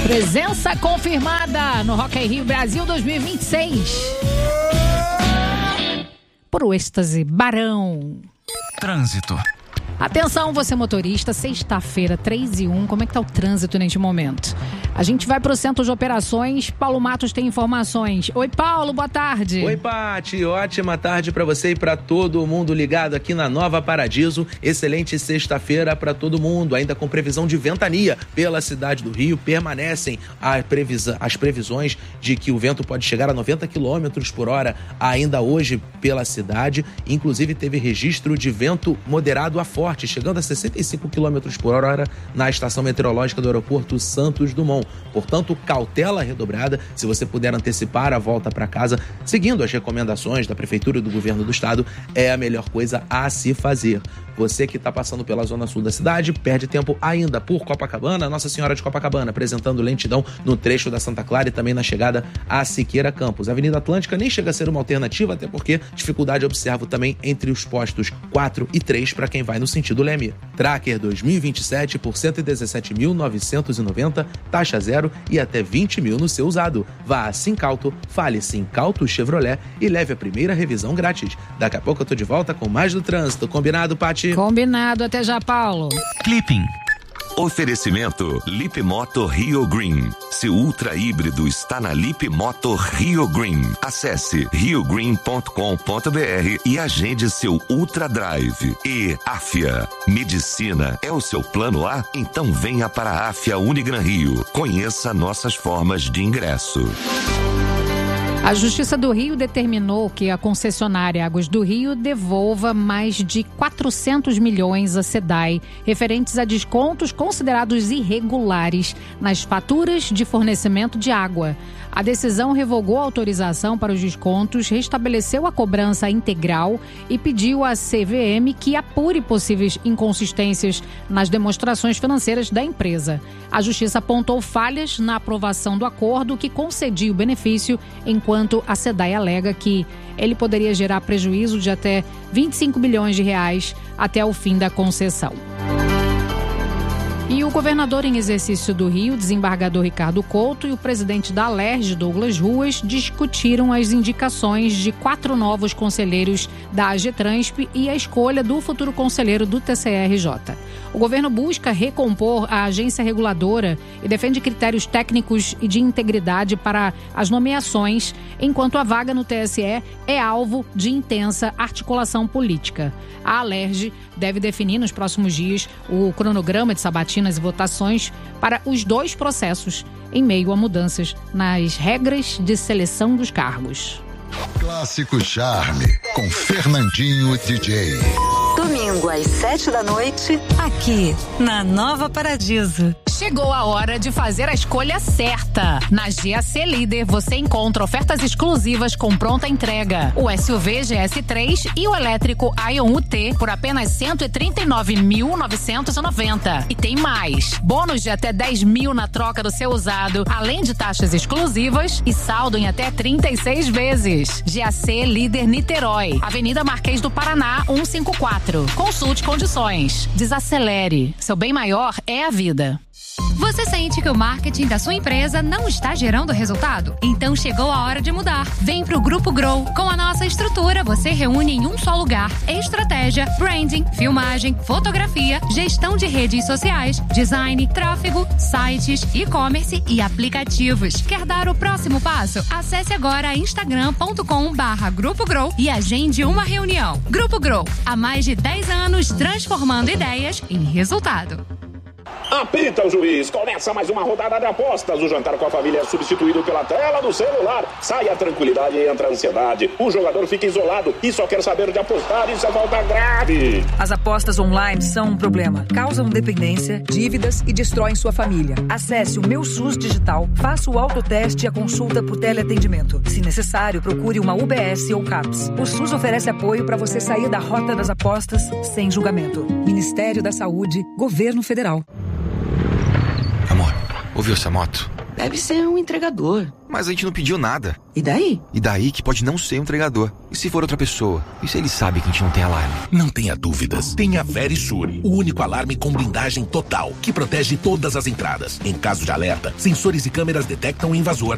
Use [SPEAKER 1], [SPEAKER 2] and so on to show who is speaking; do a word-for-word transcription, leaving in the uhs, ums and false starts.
[SPEAKER 1] Presença confirmada no Rock in Rio Brasil dois mil e vinte e seis. Por êxtase, Barão.
[SPEAKER 2] Trânsito.
[SPEAKER 1] Atenção, você motorista, sexta-feira, três e um, como é que tá o trânsito neste momento? A gente vai pro centro de operações, Paulo Matos tem informações. Oi, Paulo, boa tarde.
[SPEAKER 3] Oi, Pati, ótima tarde para você e para todo mundo ligado aqui na Nova Paradiso. Excelente sexta-feira para todo mundo, ainda com previsão de ventania pela cidade do Rio. Permanecem a previsa, as previsões de que o vento pode chegar a noventa quilômetros por hora ainda hoje pela cidade. Inclusive teve registro de vento moderado a forte, chegando a sessenta e cinco quilômetros por hora na estação meteorológica do aeroporto Santos Dumont. Portanto, cautela redobrada se você puder antecipar a volta para casa, seguindo as recomendações da Prefeitura e do Governo do Estado, é a melhor coisa a se fazer. Você que está passando pela zona sul da cidade, perde tempo ainda por Copacabana, Nossa Senhora de Copacabana, apresentando lentidão no trecho da Santa Clara e também na chegada a Siqueira Campos. A Avenida Atlântica nem chega a ser uma alternativa, até porque dificuldade observo também entre os postos quatro e três para quem vai no sentido Leme. Tracker dois mil e vinte e sete por cento e dezessete mil novecentos e noventa, taxa zero e até vinte mil no seu usado. Vá a Sincauto, fale Sincauto Chevrolet e leve a primeira revisão grátis. Daqui a pouco eu tô de volta com mais do trânsito. Combinado, Pati?
[SPEAKER 1] Combinado, até já, Paulo.
[SPEAKER 2] Clipping.
[SPEAKER 4] Oferecimento Lip Moto Rio Green. Seu ultra híbrido está na Lip Moto Rio Green. Acesse rio green ponto com ponto b r e agende seu Ultra Drive. E Afia. Medicina é o seu plano A? Então venha para a Afia Unigran Rio. Conheça nossas formas de ingresso.
[SPEAKER 1] A Justiça do Rio determinou que a concessionária Águas do Rio devolva mais de quatrocentos milhões à SEDAI, referentes a descontos considerados irregulares nas faturas de fornecimento de água. A decisão revogou a autorização para os descontos, restabeleceu a cobrança integral e pediu à C V M que apure possíveis inconsistências nas demonstrações financeiras da empresa. A Justiça apontou falhas na aprovação do acordo que concedia o benefício, enquanto a SEDAI alega que ele poderia gerar prejuízo de até vinte e cinco bilhões de reais até o fim da concessão. E o governador em exercício do Rio, desembargador Ricardo Couto, e o presidente da Alerj, Douglas Ruas, discutiram as indicações de quatro novos conselheiros da AGETRANSP e a escolha do futuro conselheiro do T C R J. O governo busca recompor a agência reguladora e defende critérios técnicos e de integridade para as nomeações, enquanto a vaga no T S E é alvo de intensa articulação política. A Alerj deve definir nos próximos dias o cronograma de sabatinas e votações para os dois processos, em meio a mudanças nas regras de seleção dos cargos.
[SPEAKER 5] Clássico Charme, com Fernandinho D J.
[SPEAKER 6] Domingo às sete da noite, aqui na Nova Paradiso.
[SPEAKER 1] Chegou a hora de fazer a escolha certa. Na G A C Líder você encontra ofertas exclusivas com pronta entrega. O S U V G S três e o elétrico Ion U T por apenas cento e trinta e nove mil novecentos e noventa. E tem mais. Bônus de até dez mil na troca do seu usado, além de taxas exclusivas e saldo em até trinta e seis vezes. G A C Líder Niterói, Avenida Marquês do Paraná, cento e cinquenta e quatro. Consulte condições. Desacelere. Seu bem maior é a vida.
[SPEAKER 7] Você sente que o marketing da sua empresa não está gerando resultado? Então chegou a hora de mudar. Vem pro Grupo Grow. Com a nossa estrutura, você reúne em um só lugar estratégia, branding, filmagem, fotografia, gestão de redes sociais, design, tráfego, sites, e-commerce e aplicativos. Quer dar o próximo passo? Acesse agora instagram ponto com barra Grupo Grow e agende uma reunião. Grupo Grow, há mais de dez anos transformando ideias em resultado.
[SPEAKER 8] Apita o juiz, começa mais uma rodada de apostas. O jantar com a família é substituído pela tela do celular. Sai a tranquilidade e entra a ansiedade. O jogador fica isolado e só quer saber de apostar. Isso é falta grave.
[SPEAKER 9] As apostas online são um problema. Causam dependência, dívidas e destroem sua família. Acesse o Meu SUS Digital, faça o autoteste e a consulta por teleatendimento. Se necessário, procure uma U B S ou CAPS. O SUS oferece apoio para você sair da rota das apostas sem julgamento. Ministério da Saúde, Governo Federal.
[SPEAKER 2] Amor, ouviu essa moto?
[SPEAKER 10] Deve ser um entregador. Mas a gente não pediu nada.
[SPEAKER 11] E daí?
[SPEAKER 10] E daí que pode não ser um entregador. E se for outra pessoa? E se ele sabe que a gente não tem alarme?
[SPEAKER 12] Não tenha dúvidas. Tenha a Verisure, o único alarme com blindagem total, que protege todas as entradas. Em caso de alerta, sensores e câmeras detectam o invasor